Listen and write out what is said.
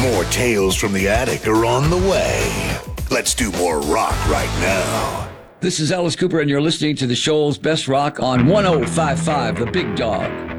More Tales from the Attic are on the way. Let's do more rock right now. This is Alice Cooper, and you're listening to the show's Best Rock on 105.5 The Big Dog.